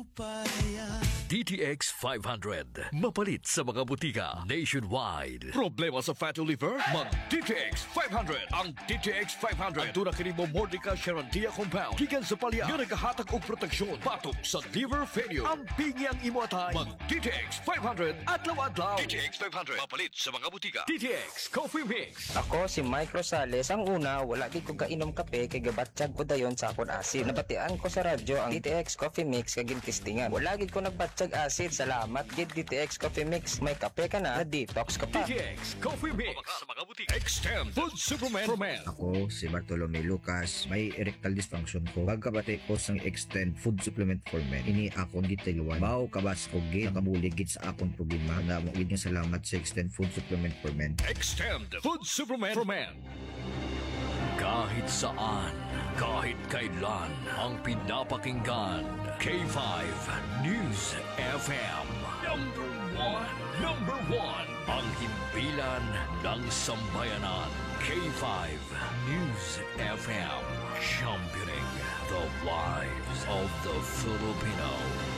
DTX 500. Mapalit sa mga butika nationwide. Problema sa fatty liver? Mag DTX 500. Ang DTX 500 ang kini mo Mordica Sharandia compound. Gikan sa palya nga nagahatag og proteksyon patong sa liver failure. Ang pingyang imuatay. Mag DTX 500 adlaw-adlaw. DTX 500. Mapalit sa mga butika. DTX Coffee Mix. Ako si Mike Rosales. Ang una, wala di ko kainom kape kay gabatsyag ko dayon sa akon asin. Nabatian ko sa radyo ang DTX Coffee Mix kagin testingan. Wala gid ko nagbatsyag asin. Salamat gid DTX Coffee Mix. May kape ka na detox ka pa. DTX Coffee Mix. Sa mga butika. Extend Food Supplement for Men. Ako si Bartolome Lucas. May erectile dysfunction ko. Pagkabati ko sang Extend Food Supplement for Men. Ini akong gitiluan. Bao kabas ko gid nakabulig gid sa akong problema. Namo gid nga salamat sa Extend Food Supplement for Men. Extend Food Supplement for Men. Kahit saan, kahit kailan, ang pinapakinggan. K5 News FM. Number one. Ang himpilan ng sambayanan. K5 News FM. Championing the lives of the Filipino.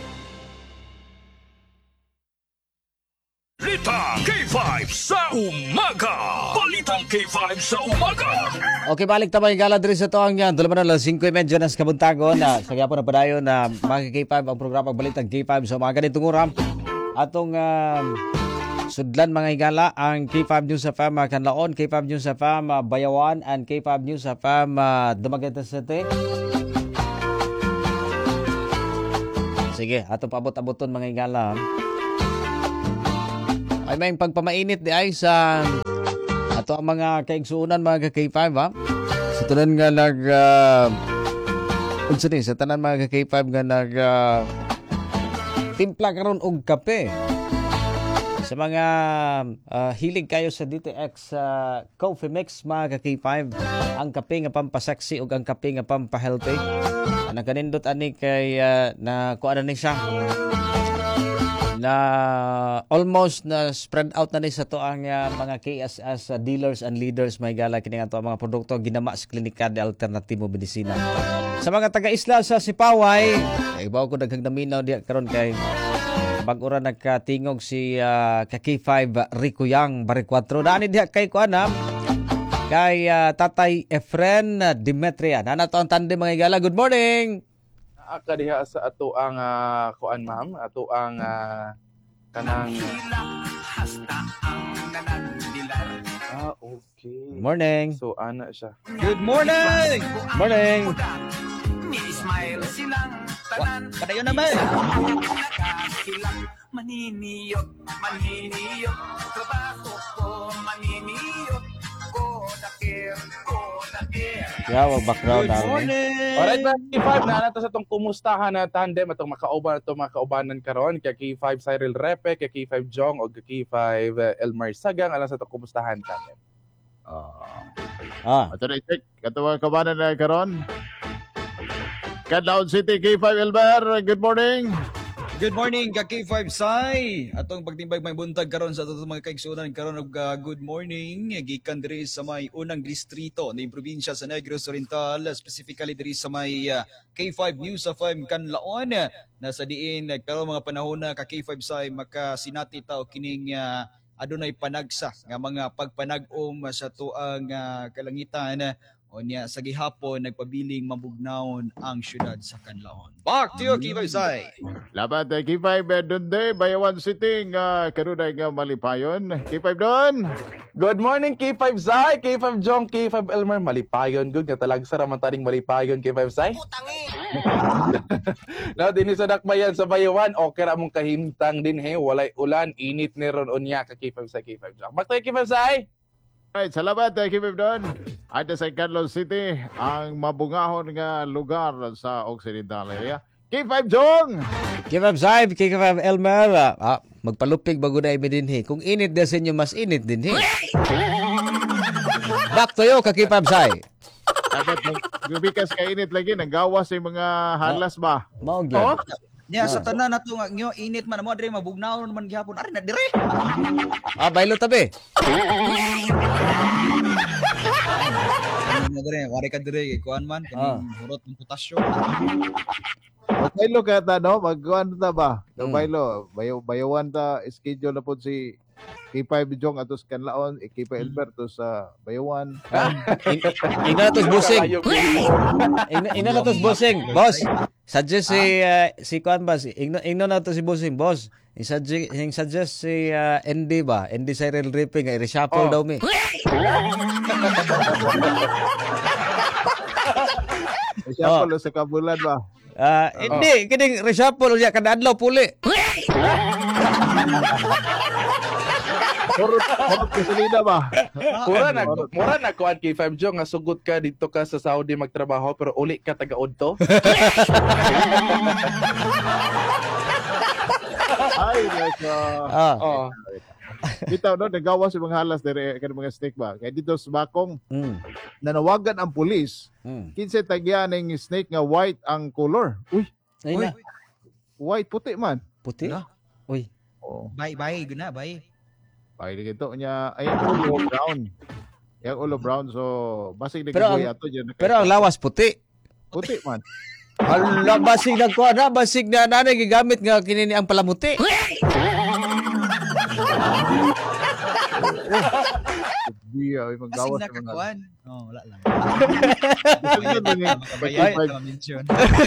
Balitang K5 sa umaga! Balitang K5 sa umaga! Okay, balik tayo gala diri sa toang yan. Dalaman na 5:30 na sa kabuntagon na sa gyapon na padayon na mga K5 ang programa Balitang K5 sa umaga nitong oras. Atong sudlan mga higala ang K5 News FM Kanlaon, K5 News FM Bayawan, and K5 News FM Dumaguete City. Sige, atong paabot-aboton mga higala. Ay may pagpamainit di ay sa ato ang mga kaigsuunan mga K5 ha. Sa tanan nga sa tanan mga K5 nga timpla karon og kape. Sa mga hilig kayo sa DTX Coffee Mix mga K5, ang kape nga pampaseksi ug ang kape nga pampahealthy. Ana kanindot ani kay na kuan ni siya. Na almost na spread out na ni sa to ang mga KSS dealers and leaders may gala kini ato ang mga produkto ginama sa Klinika de Alternatibo Medicina. Sa mga taga-isla sa Sipaway, ay bawo ko daghang naminaw diha karon kay bag-ora nagkatingog si K5 Ricuyang Baricuatro. Dani diha kay kuana kay Tatay Efren Demetria. Nana to ang tandem mga gala. Good morning. Aka diha sa ato ang kuan ma'am, ato ang kanang okay. Morning. So ana siya. Good morning. Morning. Ni Ismail silang tanan. Padayon naman. Maniniyot, trabaho ko maniniyot. Yeah, wag background Good morning. Alright, K5 na nato sa tong kumustahan na tandem atong makauban ato makaubanan karon kay K5 Cyril Repe, kay K5 Jong og kay K5 Elmer Sagang alang sa tong kumustahan tandem. Ato na check katong kabanan na karon. Canlaon City K5 Elmer, good morning. Good morning, K5 Sai. Atong pagtimbag may buntag karon sa atong mga kaigsuonan karon og good morning gikan diri sa may unang distrito ni probinsya sa Negros Oriental, specifically diri sa may K5 News FM Kanlaon na sa diin karon mga panahon na K5 Sai makasinati ta og kining adunay panagsa nga mga pagpanag-om sa tuang kalangitan. O niya, sa gihapon, nagpabiling mabugnaon ang syudad sa Kanlaon. Back to you, K5 Sai. Laban tayo K5 Dunde, Bayawan City, karunay nga malipayon. K5 Don. Good morning K5 Zai, K5 Jong, K5 Elmer, malipayon good nga talag sa ramantaning malipayon K5 Zai. No, dinhi sa dakbayan sa Bayawan, okay ra mong kahimtang din he, walay ulan, init ni ron unya ka K5 Zai, K5 Jong. Back to you, K5 Zai. Alright, salamat K5 Don. At sa Canlaon City, ang mabungahon nga lugar sa Occidental area. K5 Jong! K5 Zai, K5 Elmer. Magpalupig bago na dinhi. Kung init na sa inyo, mas init dinhi. Back to you, K5 Zai. Dapat gubikas ka init lagi, nanggawas sa mga halas ba? Maog yan. Niya sa tanan nato nga nyo init man mo dire mabugnaw naman gihapon ari na dire. Baylo tabi. Ano dire wari ka dire kuan man kaning hurot ng potasyo. Magbaylo ka ta, no? Magkuhan ta ba? Mm. Baylo. Bayawan ta, schedule na po si K5 Jong atos kanlaon, K5 Elber to sa bayawan. Ina na tos busing. Kayo, Ina na tos busing. Boss, suggest si Kuan ba? Ingno na to si busing, boss. Suggest si ND ba? ND Cyril Ripping ay reshuffle daw mi. Reshuffle sa kabulan ba? Hindi, kining reshuffle unya kada adlaw puli. Kurot kasalida ba? Mura na kuan K5 Jong nga sugot ka dito ka sa Saudi magtrabaho pero uli ka taga-udto. Ay, like, Oh. bitaw no, nagawas yung mga halas dire kanang mga snake ba? Kaya dito sa Bakong, Mm. nanawagan ang pulis. Mm. Kinsa tagya ning snake nga white ang color. Uy, Ay na, white puti man. puti. Uy. Oh. Bye, guna, bye. Ay dito niya ay ulo brown. Yang ulo brown so basig Pero nagboy ang- ato diyan. Pero ang lawas puti. puti man. Hala, basig na ko na, basig na nanay gigamit nga kinini ang palamuti. Biya ay Kasi maggawas sa mga. nakakuan. Oh, wala lang. Makabayad Makabayad na na mention.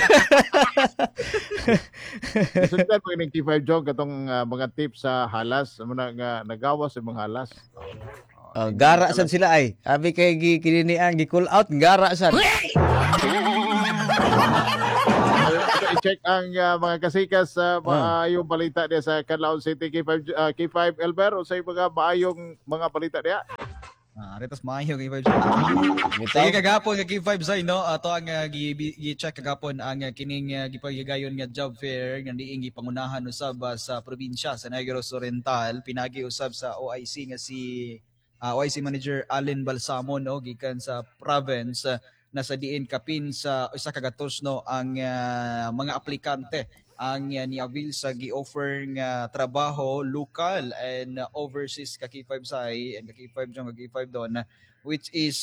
Sundan mo ning T5 Jog katong mga tips sa halas muna nga nagawas sa mga halas. Gara sad sila ay. Abi kay kininian gi-call out, gara sad. I-check ang mga kasikas sa maayong balita diya sa Canlaon City K5 Elber o sa mga maayong mga balita diya. Retos maayo kay Vibes. Sige kagapon kay Vibes ay no ato ang gi-check kagapon ang kining gipagigayon nga job fair nga diing gipangunahan usab sa probinsya sa Negros Oriental pinagi usab sa OIC nga si OIC Manager Allen Balsamon no gikan sa province nasa diin kapin sa usa ka gatos no ang mga aplikante ang ni-avail sa gi-offer nga trabaho local and overseas ka K5 Sai and ka K5 Jong ka K5 Don which is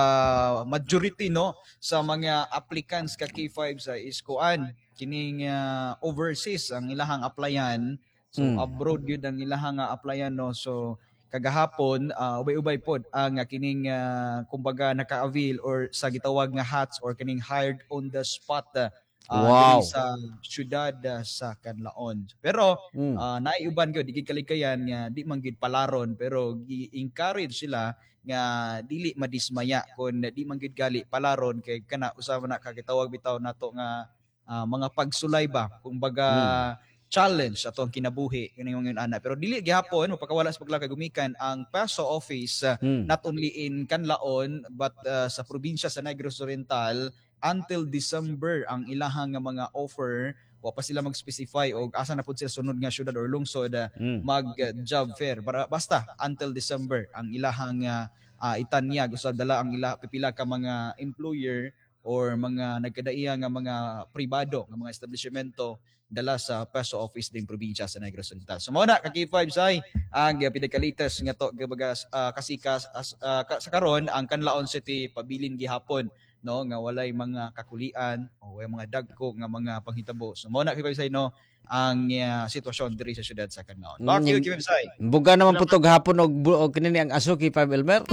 majority no sa mga applicants ka K5 Sai is kuan kining overseas ang ilahang applyan so abroad gyud ang ilahang applyan no so kagahapon ubay-ubay pod ang kining kumbaga naka-avail or sa gitawag nga hats or kining hired on the spot Wow. diri sa syudad sa Canlaon. Pero naiuban gyud di kalikayan nga di man gyud palaron pero gi-encourage sila nga dili madismaya kun di man gyud gali palaron kay kana usab na kagitawag bitaw nato nga mga pagsulay ba kumbaga challenge ato ang kinabuhi kini yung ana pero dili gihapon mapakawala sa paglaka gumikan ang PASO office not only in Canlaon but sa probinsya sa Negros Oriental until December ang ilahang nga mga offer wa pa sila mag-specify og asa na pud sila sunod nga syudad or lungsod mag job fair basta until December ang ilahang itanyag usab dala ang pipila ka mga employer or mga nagkadaiya nga mga pribado nga mga establishmento dala sa PASO office ding probinsya sa Negros Oriental. So mao na ka K5 Sai ang pinakalitas nga to kasikas sa karon ang Canlaon City pabilin gihapon no nga walay mga kakulian o walay mga dagko nga mga panghitabo. So mao na K5 Sai no ang sitwasyon diri sa syudad sa Canlaon. Bakit K5 Sai? Buga naman putog hapon og kinini ang aso kay 5 Elmer.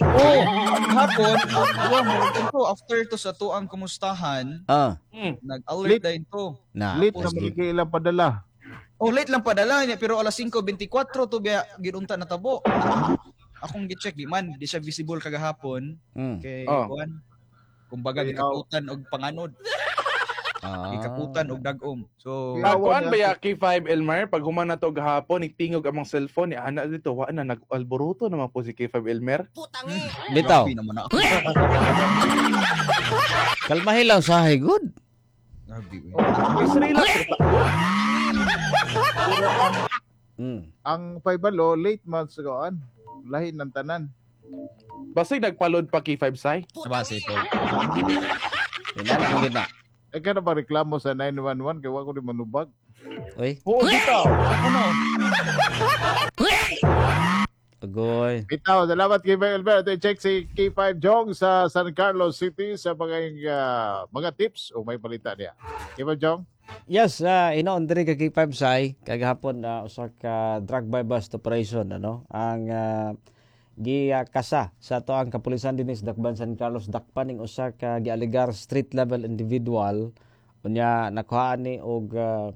Hapon after to sa tuang kumustahan nag-alert din to. Na. Late na maligi ilang padala. Late lang padala niya pero alas 5:24 to biya gidunta na tabo. Akong gi-check di man di siya visible kagahapon kay kuan. Kumbaga gikaputan og panganod. Gikaputan og dagom. So Kuan ba ya K5 Elmer pag human na to gahapon itingog among cellphone ni ana dito wa na nag-alboroto naman po si K5 Elmer. Bitaw. grabe naman ako. Kalmahin lang sahay good. Grabe. Is relax. Ang paibalo late months agoan. Lahi ng tanan. Basig nagpalod pa K5 Sai. Sa base po. Inana mo gid na. Ka na ba reklamo sa 911 kay wa ko di manubag. Oy, Oo dito. agoy. Bitaw, salamat kay Albert. Check si K5 Jong sa San Carlos City sa mga tips o may balita niya. K5 Jong? Yes, inoon diri kay K5 Sai kagahapon usa ka drug by bust operation ang gikasa sa ato ang kapulisan dinhi sa Dakban San Carlos dakpan ning usa ka gialigar street level individual unya nakuha ni og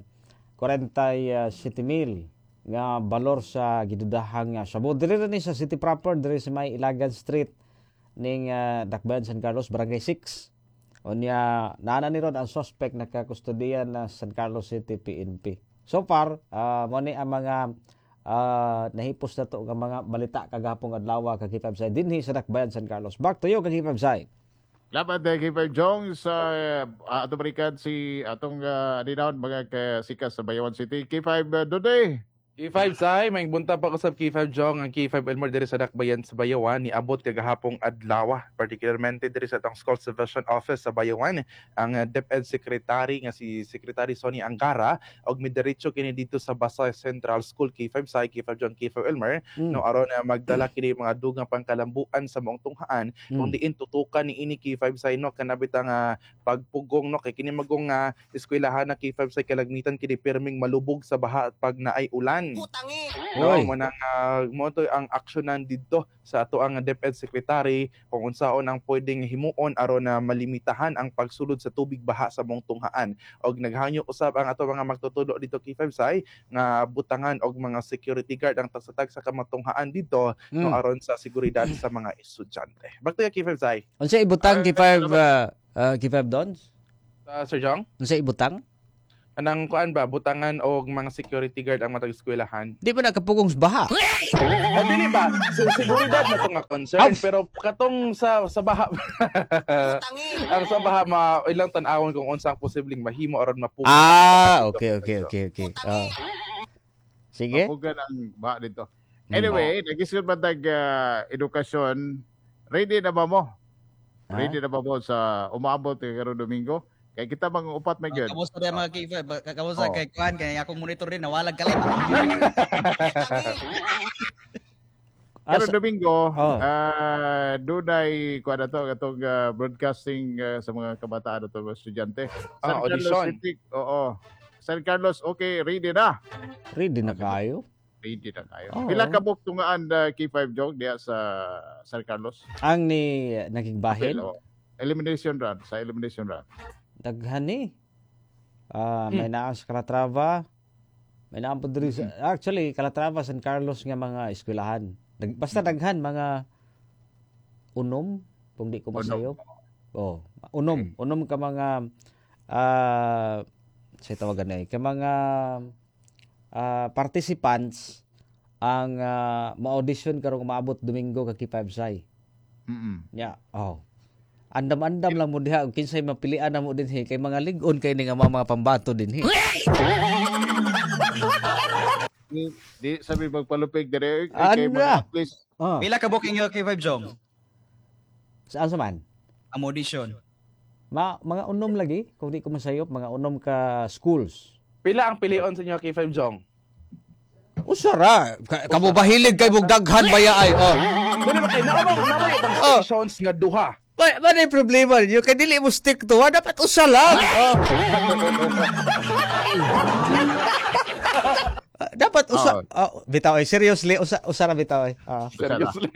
47,000 nga balor sa gidudahang shabu diri ni sa city proper diri sa may Ilagan Street ning Dakban San Carlos Barangay 6. Unya nana ni ron ang suspect nakakustodiyan na San Carlos City PNP. So far, mo ni ang mga nahipos na to nga mga balita kagahapon adlaw kag K5 Sai dinhi sa Dakbayan San Carlos. Back to you kag K5 Sai. Laban K5 Jong sa atong balikan si atong dinawon mga kasikas sa Bayawan City. K5 Doday. K5 Sai, may bunta pa ko sa K5 Jong, ang K5 Elmer diri sa Dakbayan sa Bayawan ni abot kagahapong adlaw, particularmente diri sa atong School Subdivision Office sa Bayawan, ang DepEd Secretary nga si Secretary Sonny Angara og midiretso kini dito sa Basay Central School K5 Sai, K5 Jong, K5 Elmer no aron na magdala kini mga dugang pangkalambuan sa maong tunghaan kung diin tutukan ni ini K5 Sai no kanabit ang pagpugong no kay kini magong eskwelahan na K5 Sai kalagmitan kini perming malubog sa baha pag naay ulan. No, mo to ang aksyonan didto sa ato ang DepEd Secretary kung unsaon ang pwedeng himuon aron na malimitahan ang pagsulod sa tubig baha sa mong tunghaan og naghanyo usab ang ato mga magtutulo dito K5 Sai nga butangan og mga security guard ang tagsatag sa kamatunghaan dito no aron sa seguridad sa mga estudyante. Bakto K5 Sai. Unsa ibutang K5 K5 Dons? Sir Jong? Unsa ibutang? Anang kuan ba butangan og mga security guard ang matag eskwelahan? Di ba nakapugong sa baha? Dili ba? Seguridad na to nga concern pero katong sa baha ang sa baha ilang tan-awon kung unsang posibleng mahimo aron mapugo. Okay. Sige. Mapugan ang baha dito. Anyway, nagisod man tag edukasyon. Ready na ba mo? Ready na ba mo sa umaabot karon Domingo? Kaya kita mga upat may good. Kamusta rin mga K5? Kamusta kay Kwan? Kaya akong monitor din, nawalag kalit. Pero Domingo, dunay kuan ato katong broadcasting sa mga kabataan ato mga estudyante. San audition. Carlos City, San Carlos, okay, ready na. Ready na kayo? Ready na kayo. Pila ka book tungaan K5 Jog diya sa San Carlos? Ang ni naging bahin? Elimination run, sa elimination run. Daghan ni. May naa sa Calatrava. May naa po diri sa actually Calatrava, San Carlos nga mga eskwelahan. Basta daghan mga unom kung di ko masayop. Unom ka mga sa tawagan ay ka mga participants ang ma-audition karong maabot Domingo kag K5 Sai. Yeah. Andam-andam lang mo diha kinsay mapilian na mo dinhi kay mga lig-on kay ni nga mga pambato dinhi. Di sabi magpalupig dire kay mga please. Pila ka booking yung K5 Jong? Saan man? Ang audition. Mga unom lagi kung di ko masayop mga unom ka schools. Pila ang pilion sa inyo K5 Jong? Usara, kamo bahilig kay bugdaghan baya ay. Dili ba kay naman ibang stations nga duha. Ba na problema niyo kay dili mo stick to, dapat usa lang. Dapat usa. Bitaw seriously usa ra bitaw. Seriously.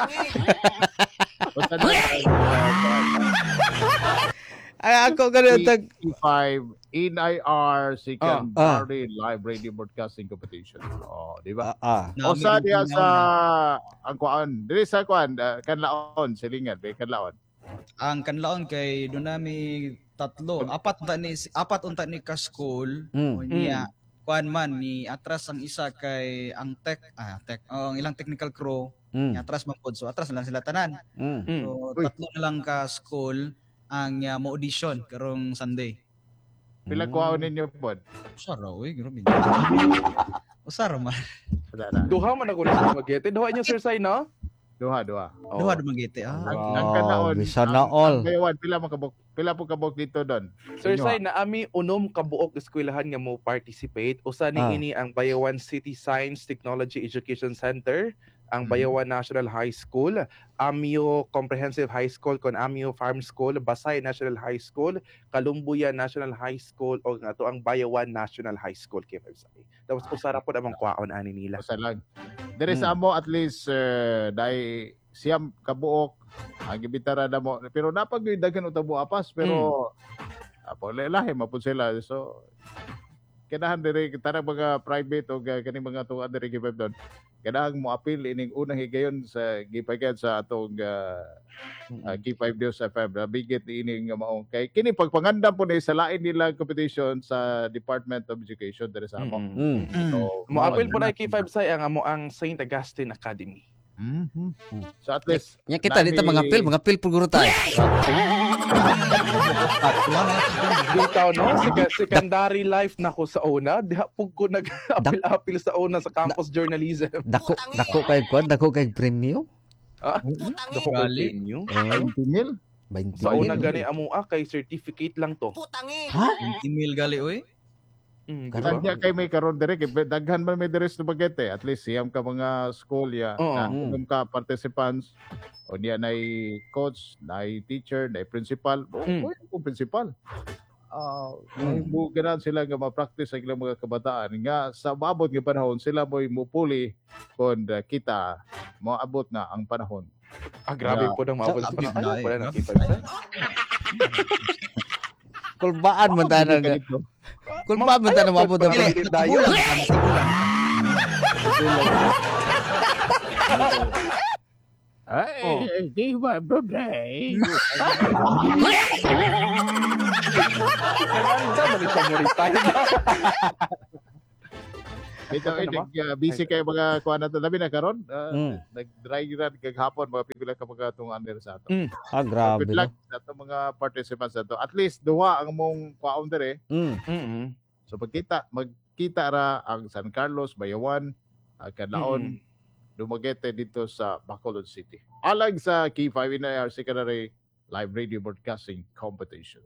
Ako ganun tag 5 NIR secondary live radio broadcasting competition. Di ba? Usa diya sa ang kuan, diri sa kuan kanlaon silingan, kanlaon. Ang kanlaon kay doon nami apat unta ni ka school niya kuan man ni atras ang isa kay ang ang ilang technical crew ni atras man pod so atras lang sila tanan. So tatlo na lang ka school ang mo audition karong Sunday. Pila kuhaon ninyo pod? Usara grabe. Usara man. Duha man ako sa magete. Duha inyo Sir Sai no? Duha. Duha magete. Ang kanaon. Sana all. Pila po kabok dito doon? Sir Sai na ami unom ka buok eskwelahan nga mo participate. Usa ni ini ang Bayawan City Science Technology Education Center, ang Bayawan National High School, Amio Comprehensive High School kon Amio Farm School, Basay National High School, Kalumbuyan National High School o ato ang Bayawan National High School K5 Sai. Tapos usara po among kwaon ani nila. Basta lang. There is amo at least dahil siyam kabuok ang gibitara na mo pero napag dagan utabo apas pero apo lahi mapud sila so kanahan dire tara mga private o kani mga tuwa dire gibab doon kanahan mo appeal ining unang higayon sa gipagan sa atong G5 News FM bigit ining maong kay kini pagpangandam po ni sa lain nila competition sa Department of Education dire sa amo. So Mo appeal po na K5 Sai ang amo ang St. Augustine Academy. So at least Nya kita dito mga pil puguro tayo. Bitaw no, secondary life na ko sa una, diha pug ko nag-apil sa una sa campus journalism. Dako kay premium. Dako kay premium. 20,000 Sa una gani amo kay certificate lang to. Ha? 20,000 gali oy. Kanya kay may karon dire kay daghan man may dire sa Bagete at least siyam ka mga school ya na ka participants o niya nay coach, nay teacher, nay principal o principal. Ganahan sila nga ma-practice ang ilang mga kabataan nga sa maabot nga panahon sila mo'y mupuli kung kita maabot na ang panahon. Grabe po nang maabot sa panahon. Ayaw pala nakita. Kulbaan man tayo na. Kulbaan man tayo na maabot ang dayo. Ay, di ba, bro-bray? Kaganda ba ni sa Moritay? Ito busy kayo mga kuha na ito. Labi na karon nag-dry run kaghapon mga pipila ka mga itong under sa ato. Grabe. Good luck sa itong mga participants na ito. At least duha ang mong kwaon dire. So magkita ra ang San Carlos, Bayawan, Canlaon, Dumaguete dito sa Bacolod City. Alag sa K5 NIR Secondary Live Radio Broadcasting Competition.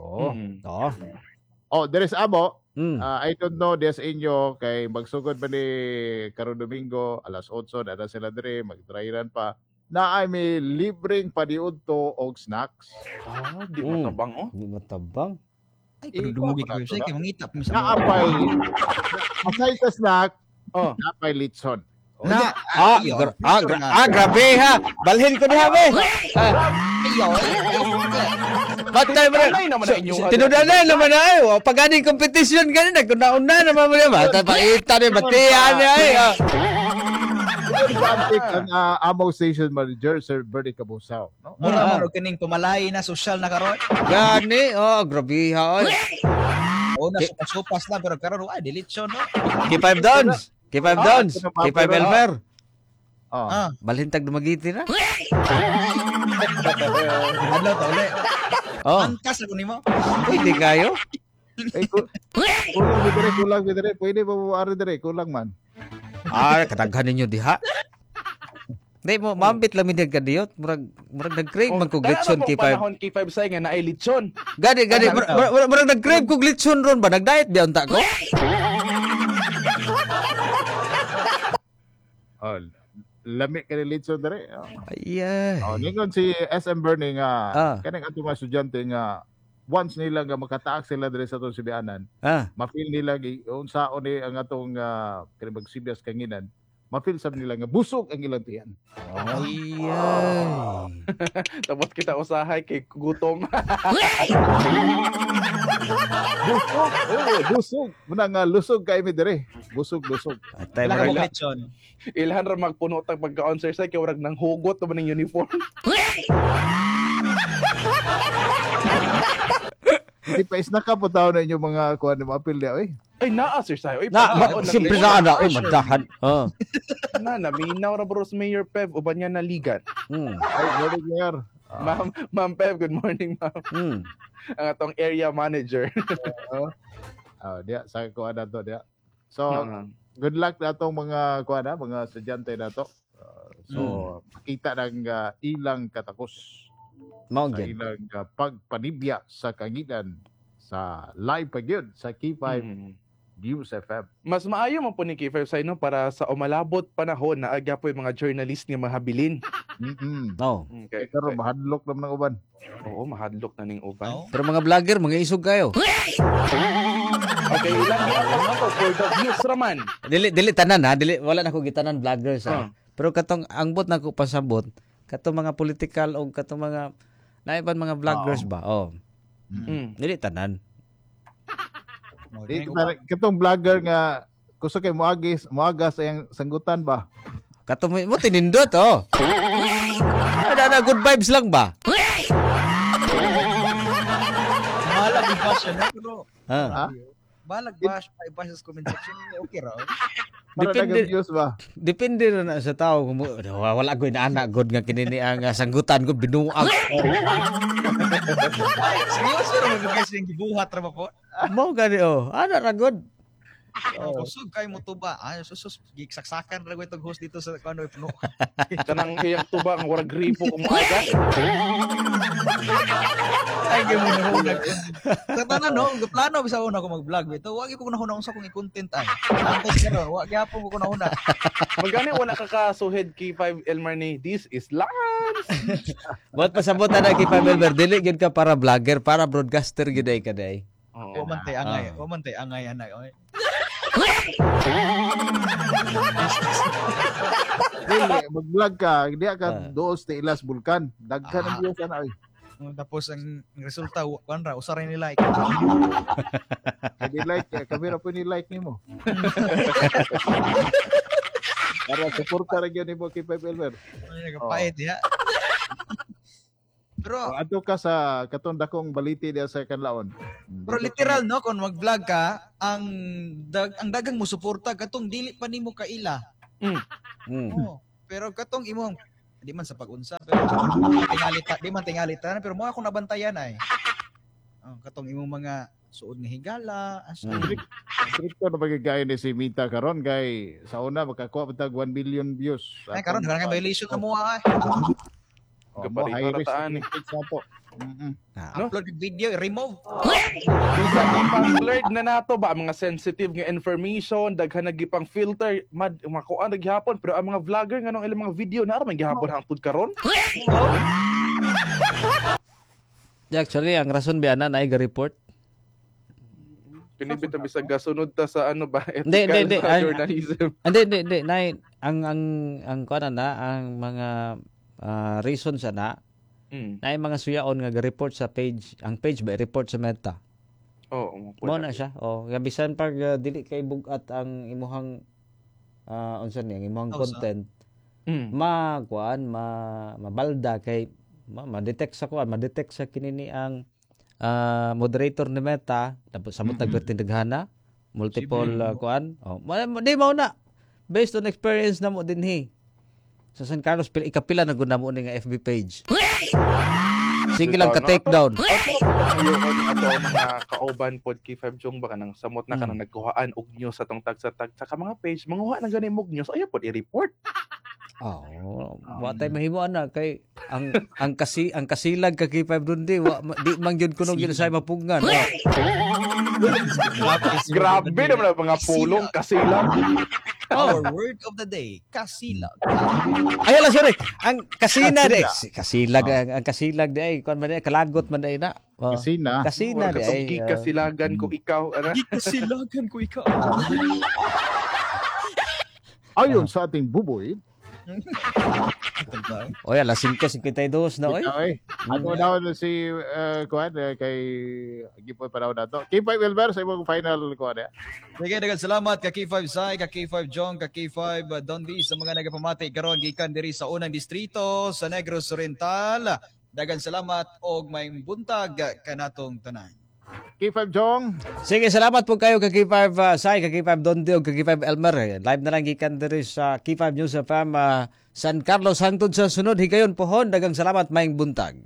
There is amo. I don't know des inyo kay magsugod ba ni karong Domingo alas 8 na sila dire mag-dryran pa na ay may libreng padiudto og snacks. Di matabang Di matabang. Ay, pero dumugi ko siya kay mangita pa sa. Naapay. Aside sa snack, naapay litson. Grabe ha. Balhin ko diha be. Batay mo na. Tinudanan naman ay. Paganing competition ganun naguna-una naman mo ba. Paita ni batian ay. Ang Amo Station Manager Sir Bernie Cabusao, no? Mura kaning pumalay na social na karon. Gani, grabe ha. Na supas na pero karon ay delete no. K5 Dons. K5 Dons. K5 Elmer. Balhintag dumagiti na. Adlaw ta uli. Angkas ako nimo. Hindi kayo. Kulang dire. Pwede ba mo ari dire? Kulang man. Kataghan ninyo diha. Hindi mo, mambit lang mindig ka diyot. Murag nag-crave man kong glitson K5. Kaya naman K5 Sai nga naay litson. Gani. Murag nag-crave kong glitson ron ba? Nag-diet diyan ta ko? Lami ka ni litson dire. Ayan. Ningon si SM Bernie nga, kanang ato mga estudyante nga, once nila nga makataak sila dire sa itong sibianan, ma-feel nila unsaon ni ang atong magsibiyas kanginan, ma-feel sab nila nga busog ang ilang tiyan. Ayan. Tapos kita usahay kay gutom. Busog. Muna nga lusog kay mi dire. Busog. Wala ka mo kitchen. Ilhan ra magpuno tag pagka-answer sa kay warag nang hugot man ng uniform. Di pa is nakaputaw na inyong mga kuha ni apil niya, oy. Ay, naa, sir, sayo. Siyempre na madahan. Naminaw ra bros Mayor Pev, uban niya naligan. Ay, good Mayor. Ma'am Pev, good morning, ma'am. Ang atong area manager. Diya, sa kuha na to, diya. So, good luck na itong mga kuha na, mga estudyante na to. So, makita ng ilang katakos. Sa ilang pagpanibya sa kanginan sa live pagyud sa K5 Views FM. Mas maayo man po ni K5 Sai no para sa umalabot panahon na agya po yung mga journalist nga mahabilin. No. Okay. Pero mahadlok naman ng uban. Oo, mahadlok na ning uban. Oh. Pero mga vlogger, mga isog kayo. Okay, ilan na to for the views raman. Dili tanan ha, wala na ko gitanan vloggers ha. Pero katong angbot na ko pasabot, katong mga political o katong mga naiban mga vloggers ba? Oh. Dili tanan. Katong vlogger nga gusto kay muagas sa iyang sanggutan ba? Katong mo tinindot oh. Ada good vibes lang ba? Balag i-bash yan, pero Ha? balag bash, i-bash sa comment section, okay raw. Para nag-views ba? Depende na sa tao kung wala ko na anak god nga kinini ang sanggutan ko binuang. Seryoso naman guys yung gibuhat ra ba po? Mo gani oh. Ana ra god. Kusog kay mo tuba. Ay susus giksaksakan ra ko itong host dito sa kano puno. Kanang iyang tuba ang warag gripo kumaga. Ay gyud mo nahunag. Sa tanan no, plano bisa una ko mag-vlog bito. Wa gyud ko nahuna unsa kong i-content ay. Content karon, wa gyapon ko nahuna. Magani wala ka kasuhed K5 Elmer ni this is Lance. Wat pasabot na kay Pamela dili gyud ka para vlogger, para broadcaster gyud ay kaday. Wa man tay angay, wa man tay angay anay. Dili, mag-vlog ka, hindi ka doos sa Ilas Bulkan. Daghan ang views ana ay. Tapos ang resulta kuan ra usaray ni like. Hindi like, kamera po ni like nimo. Para suporta ra gyud nimo kay Pepe Elmer. Ay kapait ya. Pero Ato ka sa katong dakong baliti diya sa kanlaon. Pero literal no kung mag-vlog ka, ang dagang mo suporta katong dili pa nimo kaila. Oh, pero katong imong di man sa pag-unsa pero di man tingalita pero mo ako nabantayan ay. Oh, katong imong mga suod nga higala, asa. Stricto na bagay ni si Mita karon kay sa una makakuha pa tag 1 million views. Ay karon nga violation na mo ay. Kaparitaan ni. Upload video, remove. Bisa pang-blurred na nato ba mga sensitive nga information, daghan nagipang filter, makuan naghapon pero ang mga vlogger nganong ilang mga video na ra man gihapon hangtod karon. Actually, ang rason biana na ay ga-report. Kinibita bisag gasunod ta sa ano ba Hindi. journalism. Hindi. Nay ang kuan na ang mga reason sa na yung mga suyaon nga ga-report sa page, ang page ba report sa Meta. Oo, mo na siya. Gabisan pag dili kay bugat ang imuhang unsa ni ang imuhang content. Mabalda kay ma-detect sa kinini ang moderator ni Meta tapos samot nagpertindaghana multiple kuan. Di mo na based on experience na mo dinhi. Sa San Carlos, ikapila na guna mo nga FB page. Sige lang ka-take down. Ato mga kauban pod K5 Jong baka nang samot na ka nang nagkuhaan og news sa tong tagsa ka mga page, manguha na gani mog news, ayaw pod i-report. Wa tay mahimo ana kay ang kasilag ka K5 dun di man gyud kuno ginasay mapugngan. Grabe naman ang mga pulong kasilag. Our word of the day, kasilag. Ayaw lang sorry. Ang kasina di kasilag ang kasilag di kon man kalagot man di na. Kasina di kasilagan ko ikaw ana. Kasilagan ko ikaw. Ayon sa ating buboy. Oy, alas 5:52 na oy. Ako daw si kuan kay gipoy pa daw nato. K5 Wilber sa imong final kuan. Sige, daghang salamat ka K5 Sai, ka K5 Jong, ka K5 Dondi sa mga nagapamati karon gikan diri sa unang distrito sa Negros Oriental. Daghang salamat og maayong buntag kanatong tanan. K5 Jong. Sige, salamat po kayo ka K5 Sai, ka K5 Dondi o ka K5 Elmer. Live na lang gikan diri sa K5 News FM San Carlos hangtod sa sunod higayon pohon. Daghang salamat maayong buntag.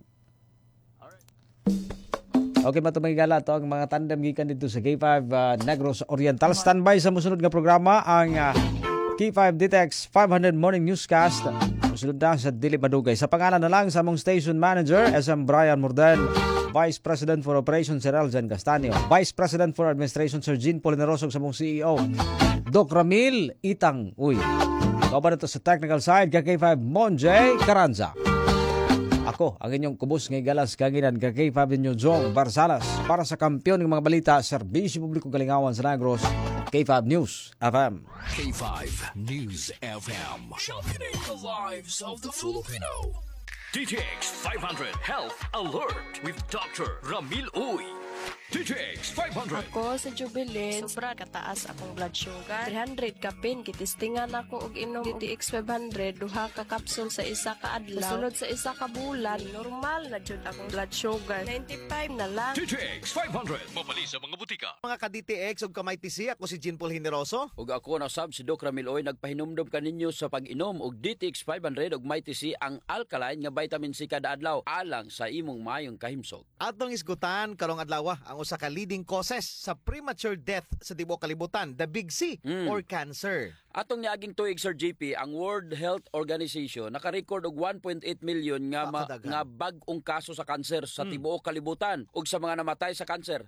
Okay, matumigala to ang mga tandem gikan dito sa K5 Negros Oriental. Standby sa musunod nga programa ang K5 DTX 500 Morning Newscast. Susunod na sa Dili Madugay. Sa pangalan na lang sa among station manager, SM Brian Morden, Vice President for Operations Sir Eljan Castanio, Vice President for Administration Sir Jean Polinerosog sa among CEO, Doc Ramil Itang Uy. Kauban ito sa technical side, K5 Monjay Caranza. Ako, ang inyong kubos ngay galas kanginan K5 ninyo Jong Barsalas para sa kampiyon ng mga balita, Serbisyo Publiko Galingawan sa Negros, K5 News FM. K5 News FM. Championing the lives of the Filipino. DTX 500 Health Alert with Dr. Ramil Uy. DTX 500. Ako sa Jubilee, sobra kataas akong blood sugar. 300 kapin, kitistingan ako og inom DTX 500, duha ka kapsul sa isa ka adlaw. Sunod sa isa ka bulan, normal na jud akong blood sugar. 95 na lang. DTX 500. Mabali sa mga butika. Mga ka-DTX ug kamay TC, ako si Jean Paul Generoso. Ug ako na sab si Doc Ramil Uy, nagpahinumdum kaninyo sa pag-inom og DTX 500 ug may TC ang alkaline nga vitamin C kada adlaw alang sa imong mayong kahimsog. Atong isgutan karong adlaw ang usa ka leading causes sa premature death sa tibuok kalibutan, the big C or cancer. Atong niaging tuig Sir JP, ang World Health Organization naka-record og 1.8 million nga bag-ong kaso sa kanser sa tibuok kalibutan ug sa mga namatay sa kanser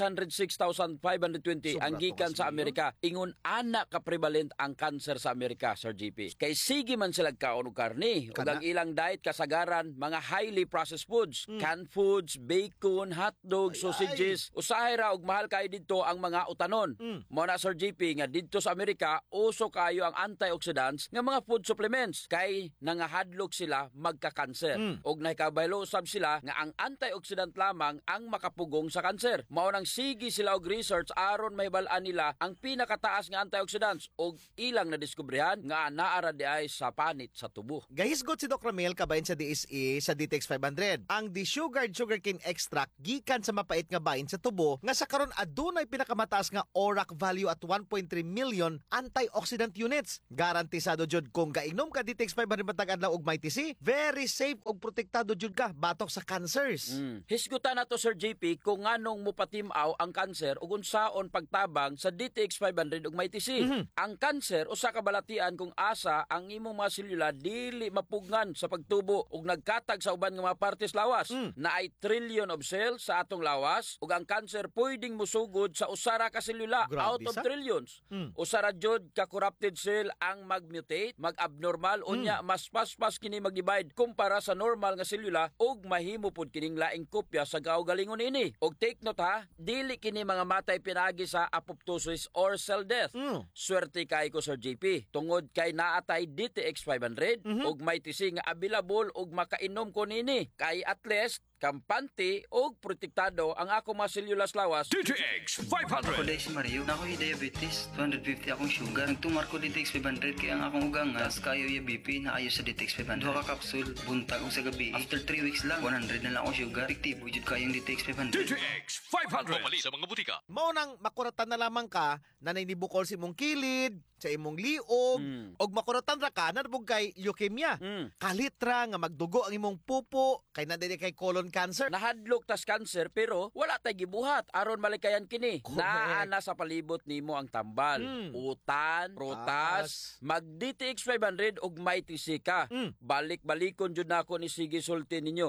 606,520 ang gikan sa Amerika. Ingon ana ka prevalent ang kanser sa Amerika, Sir JP. Kay sige man sila kaon og karne ug ang ilang diet kasagaran mga highly processed foods, canned foods, bacon, hotdog, sausages. Usahay ra og mahal kay didto ang mga utanon. Mao na Sir JP nga didto sa Amerika uso kayo ang antioxidants nga mga food supplements kay nangahadlok sila magka-kanser. Og nahikabaylo usab sila nga ang antioxidant lamang ang makapugong sa kanser. Mao nang sige sila og research aron mahibal-an nila ang pinakataas nga antioxidants og ilang nadiskubrihan nga naara diay sa panit sa tubo. Gahisgot si Doc Ramil kabahin sa DSE sa DTX 500. Ang desugared sugarcane extract gikan sa mapait nga bahin sa tubo nga sa karon adunay pinakamataas nga ORAC value at 1.3 million antioxidant units. Garantisado jud kung gainom ka DTX 500 matag adlaw og may TC, very safe og protektado jud ka batok sa cancers. Hisgutan nato Sir JP kung nganong mupatimaw ang kanser ug unsaon pagtabang sa DTX 500 ug may TC. Ang kanser usa ka balatian kung asa ang imong mga selula dili mapugnan sa pagtubo ug nagkatag sa uban nga mga partes lawas. Naay trillion of cells sa atong lawas ug ang kanser pwedeng musugod sa usara ka selula out of trillions. Usara jud ka corrupted cell ang mag-mutate, mag-abnormal unya mas paspas kini mag-divide kumpara sa normal nga selula ug mahimo pud kining laing kopya sa kaugalingon ini. Og take note ha, dili kini mga matay pinagi sa apoptosis or cell death. Swerte kay ko Sir JP tungod kay naatay DTX 500 ug may TC nga available ug makainom ko nini kay at least kampante o protektado ang ako mga selula lawas. DTX 500. Ako dahil si Mario, na ako diabetes, 250 akong sugar. Nagtumar ko DTX 500 kaya ang akong ugangas, kayo yung BP na ayos sa DTX 500. Duha ka kapsul, buntag o sa gabi. After 3 weeks lang, 100 na lang ako sugar. Efektibo, jud kayong DTX 500. DTX 500. Mamali sa mga butika. Mao nang makuratan na lamang ka na nainibukol si mong kilid, sa imong liog, og makuratan ra ka na nabog kay leukemia. Kalitra nga magdugo ang imong pupo, kay nadili kay colon cancer. Nahadlok tas cancer pero wala tay gibuhat aron malikayan kini. Naana sa palibot nimo ang tambal, utan, prutas, mag DTX 500 ug may TC ka. Balik-balikon jud nako ni sige sulti ninyo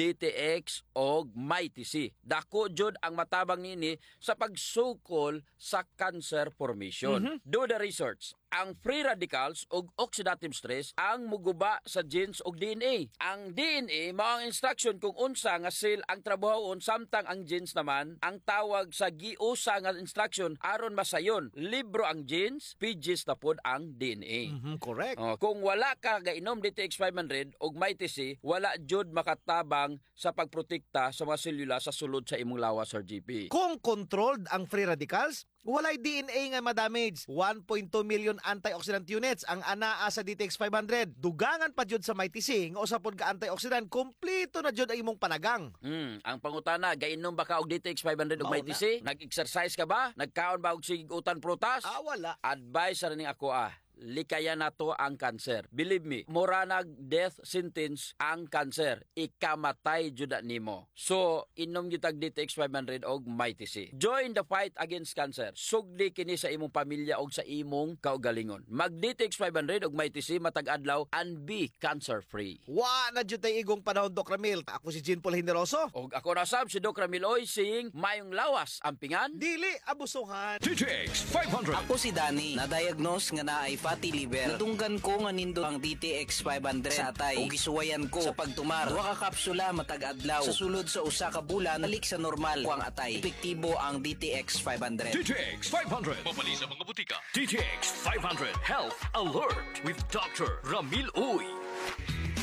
DTX og may TC. Dako jud ang matabang nini sa pagsukol sa cancer formation. Do the research. Ang free radicals ug oxidative stress ang muguba sa genes ug DNA. Ang DNA mao ang instruction kung unsa nga cell ang trabahoon samtang ang genes naman ang tawag sa giusa nga instruction aron masayon. Libro ang genes, pages na pod ang DNA. Correct. Kung wala ka gainom DTX 500 ug may TC, wala jud makatabang sa pagprotekta sa mga selula sa sulod sa imong lawas Sir GP. Kung controlled ang free radicals, walay DNA nga ma-damage. 1.2 million antioxidant units ang anaa sa DTX 500. Dugangan pa jud sa may TC nga usapon ka antioxidant, kompleto na jud ang imong panagang. Ang pangutana, gainom ba ka og DTX 500 ug may TC? Nag-exercise ka ba? Nagkaon ba og sig utan prutas? Wala. Advice ra ning ako likaya na to ang cancer. Believe me, mura nag-death sentence ang cancer. Ikamatay juda nimo. So, inom gyud DTX 500 og Mighty C. Join the fight against cancer. Sugdi kini sa imong pamilya og sa imong kaugalingon. Mag DTX 500 og Mighty C matag adlaw and be cancer-free. Wa na jud tay igong panahon, Doc Ramil. Ako si Jean Paul Generoso. Og ako na sab si Doc Ramil Oy sing mayong lawas ampingan. Dili abusuhan. DTX 500. Ako si Danny, na-diagnose nga naay fatty liver. Natunggan ko nga nindo ang DTX 500 sa atay. O gisuwayan ko sa pagtumar. 2 ka kapsula matag adlaw. Sa sulod sa usa ka bulan, balik sa normal ko ang atay. Epektibo ang DTX 500. DTX 500. Mapali sa mga butika. DTX 500 Health Alert with Dr. Ramil Uy.